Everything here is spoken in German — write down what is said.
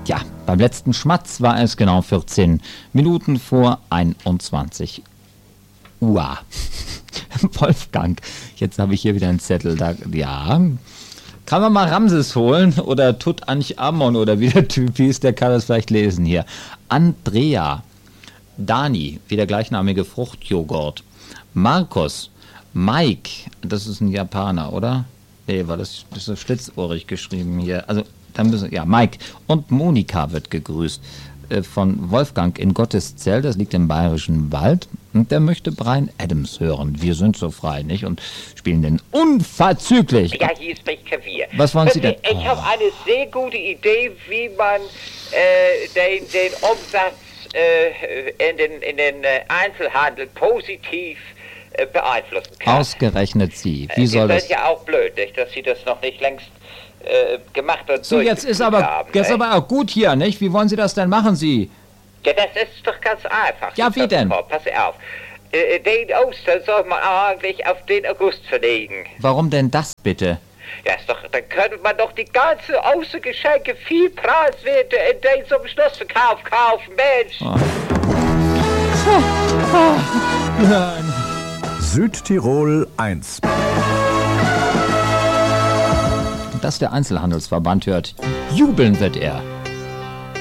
Ja, beim letzten Schmatz war es genau 14 Minuten vor 21 Uhr. Wolfgang, jetzt habe ich hier wieder einen Zettel. Ja, kann man mal Ramses holen oder Tutanchamun oder wie der Typ hieß, der kann das vielleicht lesen hier. Andrea, Dani, wie der gleichnamige Fruchtjoghurt. Markus, Mike, das ist ein Japaner, oder? Nee, das ist so schlitzohrig geschrieben hier. Also, dann müssen, ja, Mike. Und Monika wird gegrüßt von Wolfgang in Gotteszell, das liegt im Bayerischen Wald. Und der möchte Bryan Adams hören. Wir sind so frei, nicht? Und spielen den unverzüglich. Ja, hier ist mein Klavier. Was wollen Sie denn? Ich habe eine sehr gute Idee, wie man den Umsatz in den Einzelhandel positiv beeinflussen kann. Ausgerechnet Sie. Wie soll das? Das ist ja auch blöd, nicht, dass Sie das noch nicht längst gemacht und So, jetzt ist aber auch gut hier, nicht? Wie wollen Sie das denn machen, Sie? Ja, das ist doch ganz einfach. Ja, wie denn? Pass auf. Den Ostern soll man eigentlich auf den August verlegen. Warum denn das bitte? Ja, ist doch, dann könnte man doch die ganzen Ostergeschenke viel preiswerter in den zum Schlussverkauf kaufen, Mensch. Südtirol 1. Dass der Einzelhandelsverband hört, jubeln wird er.